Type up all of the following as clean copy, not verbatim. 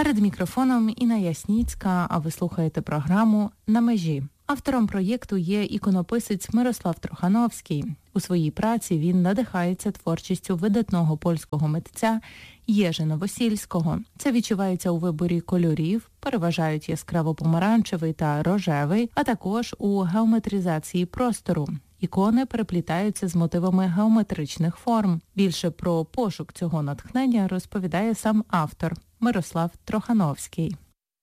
Перед мікрофоном Інна Ясніцька, а ви слухаєте програму «На межі». Автором проєкту є іконописець Мирослав Трохановський. У своїй праці він надихається творчістю видатного польського митця Єжи Новосільського. Це відчувається у виборі кольорів, переважають яскраво-помаранчевий та рожевий, а також у геометризації простору. Ікони переплітаються з мотивами геометричних форм. Більше про пошук цього натхнення розповідає сам автор Мирослав Трохановський.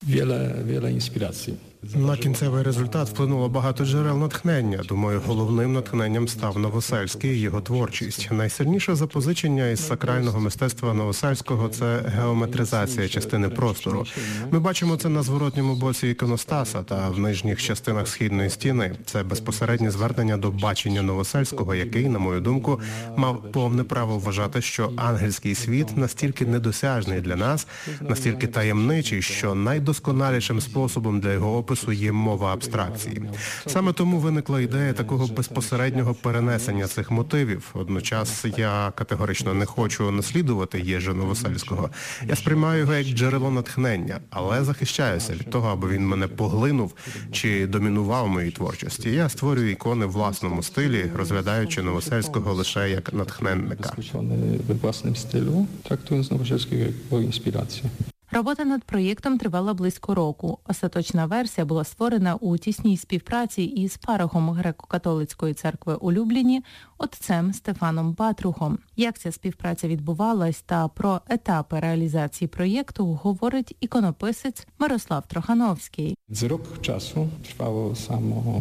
Wiele inspiracji. На кінцевий результат вплинуло багато джерел натхнення. Думаю, головним натхненням став Новосельський і його творчість. Найсильніше запозичення із сакрального мистецтва Новосельського – це геометризація частини простору. Ми бачимо це на зворотньому боці іконостаса та в нижніх частинах східної стіни. Це безпосереднє звернення до бачення Новосельського, який, на мою думку, мав повне право вважати, що ангельський світ настільки недосяжний для нас, настільки таємничий, що найдосконалішим способом для його опису є мова абстракції. Саме тому виникла ідея такого безпосереднього перенесення цих мотивів. Одночас я категорично не хочу наслідувати Єжи Новосельського. Я сприймаю його як джерело натхнення, але захищаюся від того, аби він мене поглинув чи домінував в моїй творчості. Я створюю ікони в власному стилі, розглядаючи Новосельського лише як натхненника. We własnym stylu, traktując Nowosielskiego jako inspirację. Робота над проєктом тривала близько року. Остаточна версія була створена у тісній співпраці із парохом Греко-католицької церкви у Любліні отцем Стефаном Батрухом. Як ця співпраця відбувалась та про етапи реалізації проєкту говорить іконописець Мирослав Трохановський. Rok czasu trwało samo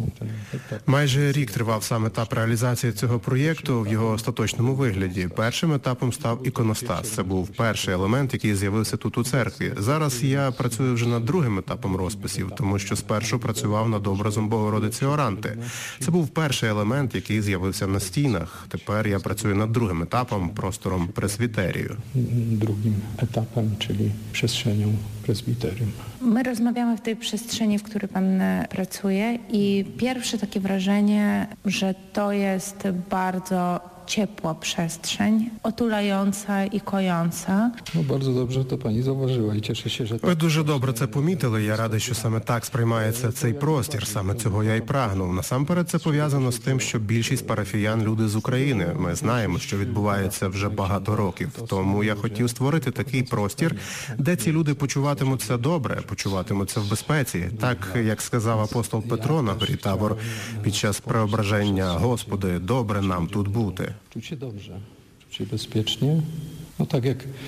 Майже рік тривав сам етап реалізації цього проєкту в його остаточному вигляді. Першим етапом став іконостас. Це був перший елемент, який з'явився тут у церкві. Зараз я працюю вже над другим етапом розписів, тому що спершу працював над образом Богородиці Оранти. Це був перший елемент, який з'явився на стінах. Тепер я працюю над другим етапом, простором пресвітерію. Drugim etapem, czyli przestrzenią prezbiterium. My rozmawiamy w tej przestrzeni, w której Pan pracuje i pierwsze takie wrażenie, że to jest bardzo ciepła przestrzeń, otulająca i kojąca. No bardzo dobrze to Pani zauważyła i cieszę się, że... Ви дуже добре це помітили. Я радий, що саме так сприймається цей простір. Саме цього я й прагнув. Насамперед це пов'язано з тим, що більшість парафіян – люди з України. Ми знаємо, що відбувається вже багато років. Тому я хотів створити такий простір, де ці люди почуватимуться добре, почуватимуться в безпеці. Так, як сказав апостол Петро на горі Табор під час преображення: «Господи, добре нам тут бути». Czuć się dobrze, czuć się bezpiecznie. No tak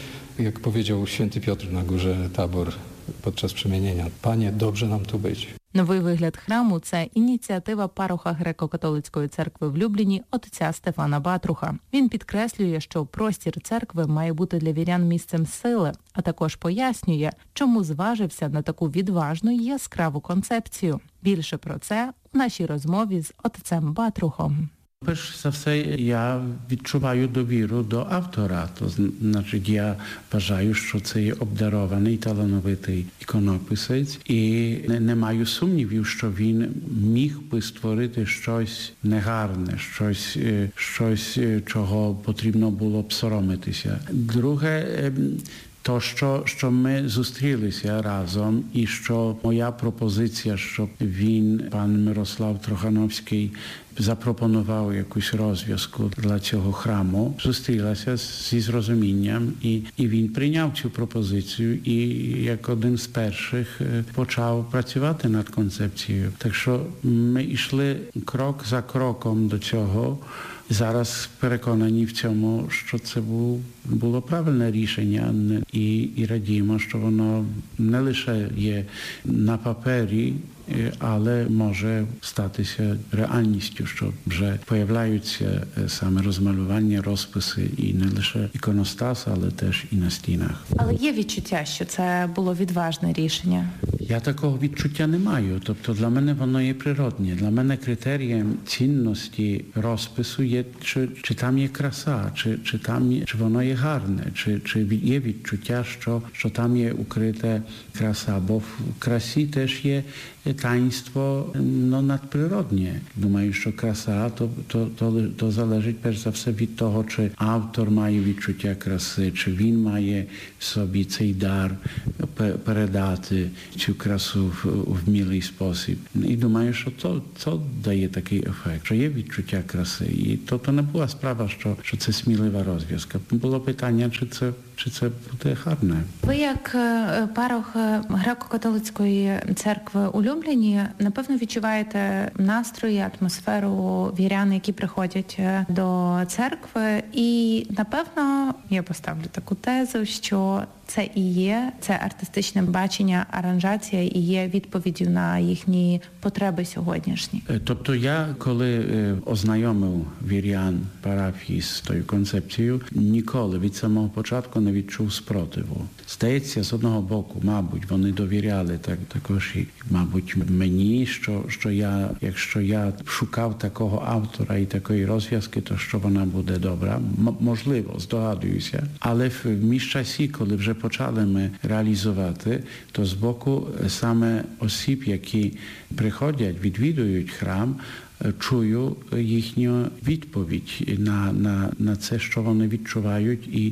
jak powiedział święty Piotr na górze Tabor podczas przemienienia. Panie, dobrze nam tu być. Новий вигляд храму – це ініціатива пароха Греко-католицької церкви в Любліні отця Стефана Батруха. Він підкреслює, що простір церкви має бути для вірян місцем сили, а також пояснює, чому зважився на таку відважну і яскраву концепцію. Більше про це у нашій розмові з отцем Батрухом. Перш за все, я відчуваю довіру до автора. То значить, я вважаю, що це є обдарований, талановитий іконописець. І не маю сумнівів, що він міг би створити щось негарне, щось, чого потрібно було б соромитися. Друге, то, що ми зустрілися разом і що моя пропозиція, щоб пан Мирослав Трохановський запропонував якусь розв'язку для цього храму, зустрілася зі зрозумінням і він прийняв цю пропозицію і як один з перших почав працювати над концепцією. Так що ми йшли крок за кроком до цього. Зараз переконані в цьому, що це було правильне рішення і радіємо, що воно не лише є на папері, але може статися реальністю, що вже появляються саме розмалювання, розписи і не лише іконостас, але теж і на стінах. Але є відчуття, що це було відважне рішення? Я такого відчуття не маю. Тобто для мене воно є природне. Для мене критерієм цінності розпису є, чи там є краса, чи воно є гарне, чи є відчуття, що там є укрита краса. Бо в красі теж є taństwo nadprzyrodnie. Думаю, що краса, то залежить перш за все від того, чи автор має відчуття краси, чи він має в собі цей дар передати цю красу в вмілий спосіб. І думаю, що то дає такий ефект, що є відчуття краси. І то не була справа, що це смілива розв'язка. Було питання, чи це буде гарне. Ви як парох греко-католицької церкви у Любліні, напевно, відчуваєте настрої, атмосферу вірян, які приходять до церкви. І, напевно, я поставлю таку тезу, що це і є, це артистичне бачення, аранжація і є відповіддю на їхні потреби сьогоднішні. Тобто я, коли ознайомив вірян парафії з тою концепцією, ніколи від самого початку не відчув спротиву. Здається, з одного боку, мабуть, вони довіряли також і, мабуть, мені, що якщо я шукав такого автора і такої розв'язки, то що вона буде добра. Можливо, здогадуюся. Але в міжчасі, коли вже почали ми реалізувати, то з боку саме осіб, які приходять, відвідують храм, чую їхню відповідь на це, що вони відчувають і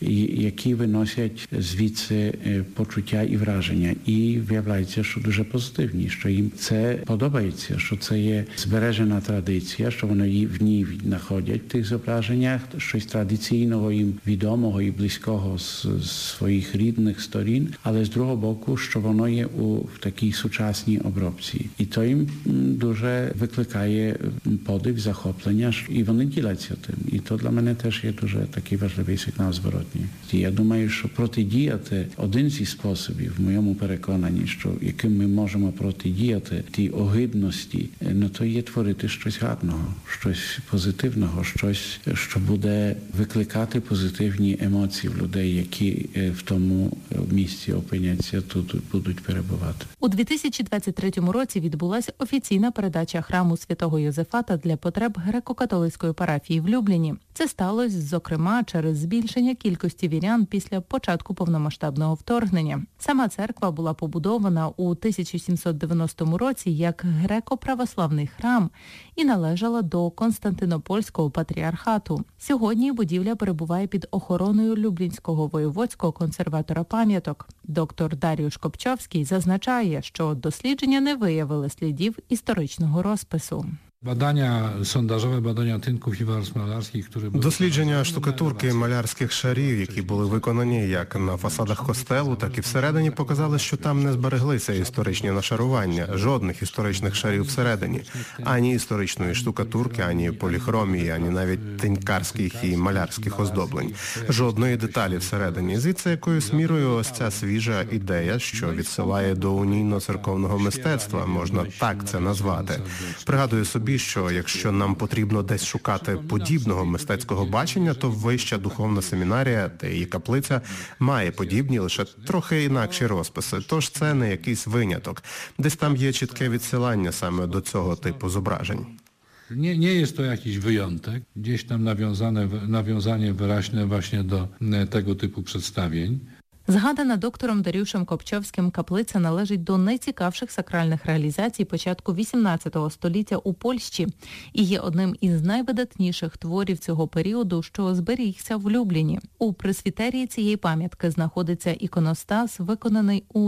які виносять звідси почуття і враження. І виявляється, що дуже позитивні, що їм це подобається, що це є збережена традиція, що вони в ній знаходять в тих зображеннях, щось традиційного їм відомого і близького з своїх рідних сторін, але з другого боку, що воно є в такій сучасній обробці. І то їм дуже викликає подив, захоплення, і вони діляться тим. І то для мене теж є дуже такий важливий сигнал зворотній. І я думаю, що протидіяти, один зі способів, в моєму переконанні, що яким ми можемо протидіяти тій огидності, то є творити щось гарного, щось позитивного, щось, що буде викликати позитивні емоції в людей, які в тому місці опиняться, тут будуть перебувати. У 2023 році відбулася офіційна передача храму Святого Йозафата для потреб греко-католицької парафії в Любліні. Це сталося, зокрема, через збільшення кількості вірян після початку повномасштабного вторгнення. Сама церква була побудована у 1790 році як греко-православний храм і належала до Константинопольського патріархату. Сьогодні будівля перебуває під охороною Люблінського воєводського консерватора пам'яток. Доктор Даріуш Копчовський зазначає, що дослідження не виявили слідів історичного розпису. Badania tynków i warstw malarskich, Дослідження штукатурки і малярських шарів, які були виконані як на фасадах костелу, так і всередині, показали, що там не збереглися історичні нашарування, жодних історичних шарів всередині, ані історичної штукатурки, ані поліхромії, ані навіть тинькарських і малярських оздоблень. Жодної деталі всередині. Звідси якоюсь мірою ось ця свіжа ідея, що відсилає до унійно-церковного мистецтва, можна так це назвати. Пригадую собі, що якщо нам потрібно десь шукати подібного мистецького бачення, то Вища духовна семінарія та її каплиця має подібні, лише трохи інакші розписи. Тож це не якийсь виняток. Десь там є чітке відсилання саме до цього типу зображень. Nie jest to jakiś wyjątek, gdzieś tam nawiązanie wyraźne właśnie do tego typu przedstawień. Згадана доктором Даріушем Копчовським каплиця належить до найцікавших сакральних реалізацій початку XVIII століття у Польщі і є одним із найвидатніших творів цього періоду, що зберігся в Любліні. У пресвітерії цієї пам'ятки знаходиться іконостас, виконаний у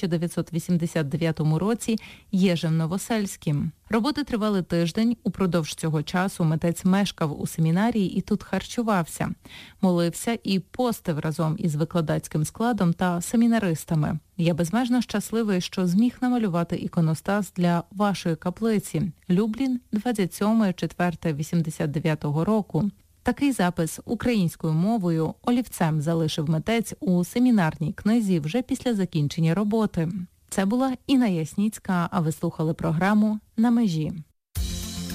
1989 році Єжем Новосельським. Роботи тривали тиждень. Упродовж цього часу митець мешкав у семінарії і тут харчувався, молився і постив разом із викладацьким складом та семінаристами. Я безмежно щасливий, що зміг намалювати іконостас для вашої каплиці. Люблін, 27.04.89 року. Такий запис українською мовою олівцем залишив митець у семінарній книзі вже після закінчення роботи. Це була Інна Ясніцька, а ви слухали програму «На межі».